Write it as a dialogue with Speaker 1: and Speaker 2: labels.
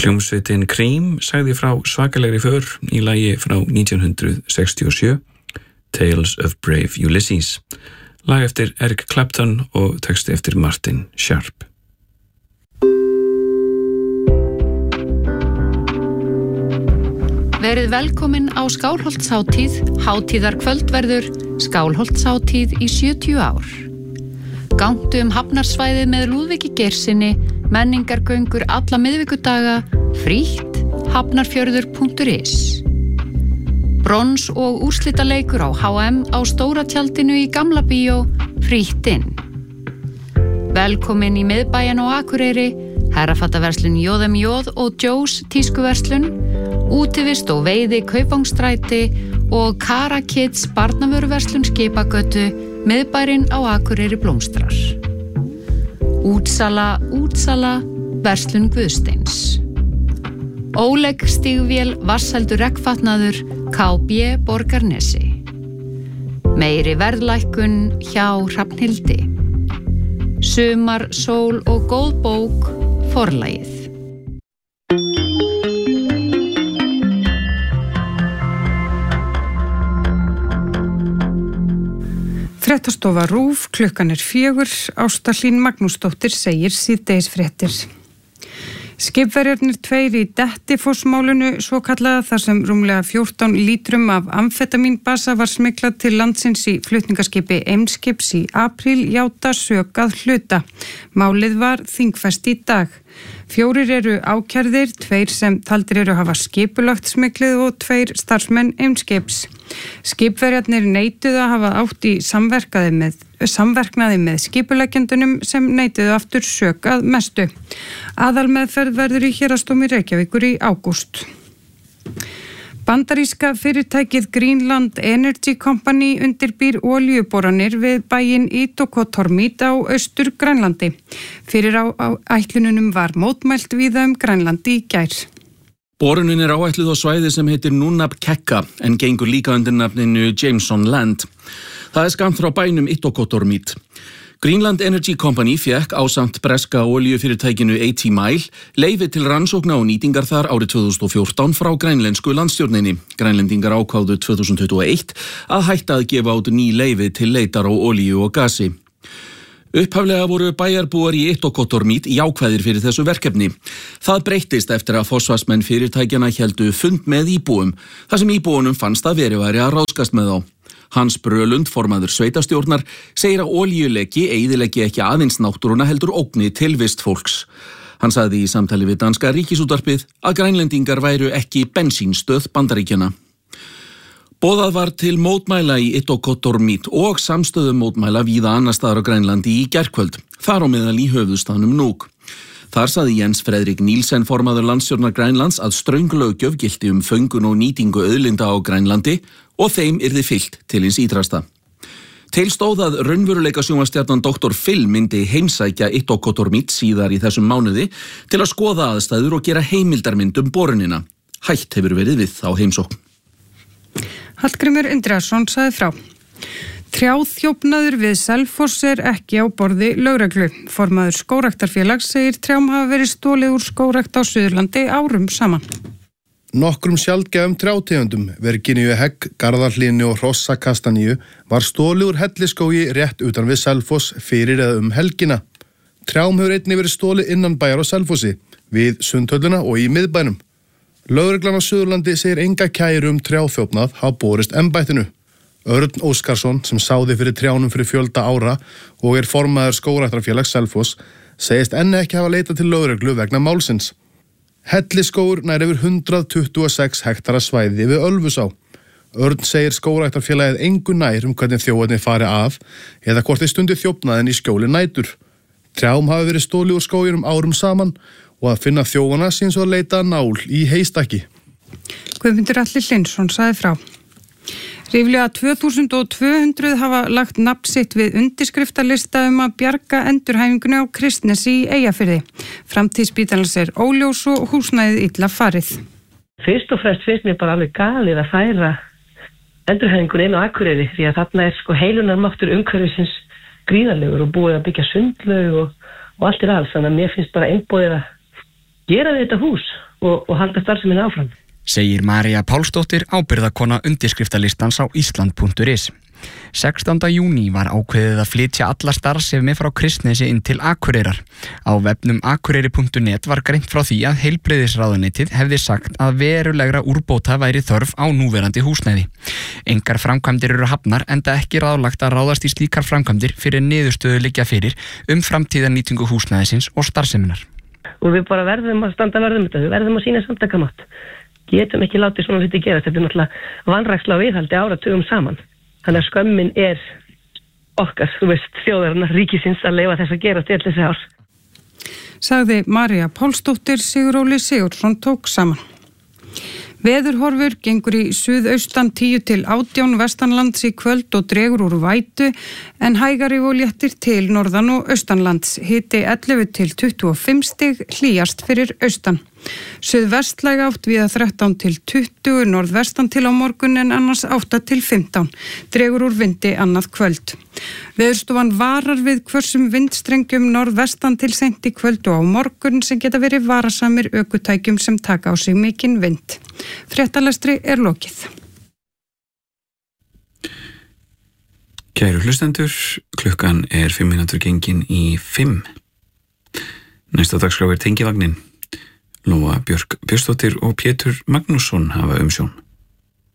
Speaker 1: Hljómsveitin Cream sagði frá svakalegri för í lagi frá 1967, Tales of Brave Ulysses. Lag eftir Eric Clapton og texti eftir Martin Sharp.
Speaker 2: Verið velkomin á Skálholtshátíð, hátíðarkvöld verður Skálholtshátíð í 70 ár. Gangtu Hafnarsvæðið með Lúðvíki Geirsinni, menningargöngur alla miðvikudaga, frítt, hafnarfjörður.is. Brons- og úrslitaleikur á HM á Stóra tjaldinu í Gamla bíó, frítt inn. Velkomin í miðbæjan á Akureyri, herrafattaverslun J.M.J. og Joe's tískuverslun, útivist og veiði Kaupvangsstræti og Kara Kids barnavöruverslun Skipagötu, miðbærin á Akureyri blómstrar. Útsala, verslun Guðsteins. Óleg stígvél, vatnseldur regnfatnaður, KB Borgarnesi. Meiri verðlækkun hjá Hrafnhildi. Sumar, sól og góð bók, Forlagið.
Speaker 3: Fréttastofa RÚV, klukkan 4, Ásta Hlín Magnúsdóttir segir síðdegisfréttir. Skipverjarnir 2 í Dettifossmálinu svokallaða þar sem rúmlega 14 lítrum af amfetamínbasa var smyglað til landsins í flutningaskipi Eimskips í apríl játa sök að hluta. Málið var þingfest í dag. 4 eru ákærðir, 2 sem taldir eru hafa skipulagt smyglið og 2 starfsmenn Eimskips. Skipverjarnir neituðu að hafa átt í samverknaði með skipuleggjendunum sem neituðu aftur sök að mestu. Aðalmeðferð verður í Héraðsdómi Reykjavíkur í ágúst. Bandaríska fyrirtækið Greenland Energy Company undirbýr olíuboranir við bæinn Itokotormit á Austur-Grænlandi. Fyrir ætlununum var mótmælt víða Grænlandi í gær.
Speaker 4: Borunin áætluð á svæði sem heitir Nunab-Kekka en gengur líka undir nafninu Jameson Land. Það skammt frá bænum Itokotormit. Greenland Energy Company fékk ásamt breska olíufyrirtækinu A.T. Mile leyfi til rannsókna og nýtingar þar árið 2014 frá grænlensku landstjórninni. Grænlendingar ákváðu 2021 að hætta að gefa út ný leyfi til leitar á olíu og gasi. Upphaflega voru bæjarbúar í Itokotormit jákvæðir fyrir þessu verkefni. Það breyttist eftir að forsvarsmenn fyrirtækjana héldu fund með íbúum, þar sem íbúunum fannst að verið væri að ráðskast með þá. Hans Brölund, formaður sveitastjórnar, segir að olíuleki eyðileggi ekki aðeins náttúruna heldur ógni tilvist fólks. Hann sagði í samtali við danska ríkisútvarpið að grænlendingar væru ekki bensínstöð Bandaríkjanna. Boðað var til mótmæla í Itokotormit og samstöðum mótmæla víða annars staðar á Grænlandi í gærkvöld, þar á meðal í höfuðstaðnum Nuuk. Þar sagði Jens Fredrik Nielsen, formaður landstjórnar Grænlands, að ströng löggjöf gilti föngun og nýtingu auðlinda á Grænlandi og þeim yrði fylgt til hins ítrasta. Til stóð að raunveruleika sjónvarpsstjarnan Dr. Phil myndi heimsækja Itokotormit síðar í þessum mánuði til að skoða aðstæður og gera heimildarmynd borunina. Hætt hefur verið við á heimsókn.
Speaker 3: Hallgrímur Indriðason sagði frá. Trjáþjófnaður við Selfoss ekki á borði lögreglu. Formaður skógræktarfélags segir trjám hafa verið stolið úr skógrækt á Suðurlandi árum saman.
Speaker 5: Nokkrum sjaldgæfum trjátegundum, Virginíu hegg, garðarhlínu og hrossakastaníu, var stolið úr helliskógi rétt utan við Selfoss fyrir eða helgina. Trjám hefur einnig verið stolið innan bæjar á Selfossi, við Sundhöllina og í miðbænum. Lögreglan á Suðurlandi segir enga kæru trjáþjófnað hafa borist embættinu. Örn Óskarsson, sem sáði fyrir trjánum fyrir fjölda ára og formaður skógræktarfélags Selfoss, segist enn ekki hafa leitað til lögreglu vegna málsins. Helliskógur nær yfir 126 hektara svæði við Ölfusá. Örn segir skógræktarfélagið engu nær hvernig þjóðinni fari af eða hvort þeir stundi þjófnaðin í skjóli nætur. Trjám hafi verið stolið úr skóginum árum saman og að finna þjófana síns og að leita nál í heystaki.
Speaker 3: Guðmundur Atli Hlynsson sagði frá. Ríflega 2200 hafa lagt nafn sitt við undirskriftalista að bjarga endurhæfingunni á Kristnesi í Eyjafirði. Framtíð spítalans óljós og húsnæðið illa farið.
Speaker 6: Fyrst og fremst finnst mér bara alveg galið að færa endurhæfingunni inn á Akureyri því að þarna heilunarmáttur umhverfisins gríðarlegur og búið að byggja sundlaug og allt alls. Þannig að mér finnst bara einboðið gera við þetta hús og halda starfseminni áfram.
Speaker 7: Segir María Pálsdóttir, ábyrgðarkona undirskriftalistans á Ísland.is. 16. júní var ákveðið að flytja alla starfsemi frá Kristnesi inn til Akureyrar. Á vefnum akureyri.net var greint frá því að heilbrigðisráðuneytið hefði sagt að verulegra úrbóta væri þörf á núverandi húsnæði. Engar framkvæmdir eru hafnar enda ekki ráðlagt að ráðast í slíkar framkvæmdir fyrir niðurstöðu liggja fyrir framtíðarnýtingu húsnæðisins og starfseminar.
Speaker 6: Og við bara verðum að standa verðum þetta, við verðum að sýna samtakamátt. Getum ekki látið svona hluti gerast, þetta náttúrulega vanræksla og viðhaldi áratugum saman. Þannig að skömmin okkar, þjóðarinnar ríkisins að leyfa þess að gerast í allir þessi ár.
Speaker 3: Sagði María Pálsdóttir, Siguróli Sigurðsson tók saman. Veðurhorfur gengur í suðaustan 10 til 18 vestanlands í kvöld og dregur úr vætu en hægari og léttir til norðan og austanlands. Hiti 11 til 25 stig, hlýjast fyrir austan. Suðvestlæg átt víða 13 til 20, norðvestan til á morgun en annars 8 til 15. Dregur úr vindi annað kvöld. Veðurstofan varar við hvössum vindstrengjum norðvestan til seint í kvöld og á morgun sem geta verið varasamir ökutækjum sem taka á sig mikinn vind. Fréttalestri lokið.
Speaker 1: Kæru hlustendur, klukkan 5 mínútur gengin í 5. Næsta dagskrá tengivagnin. Lóa Björk Björnsdóttir og Pétur Magnússon hafa umsjón.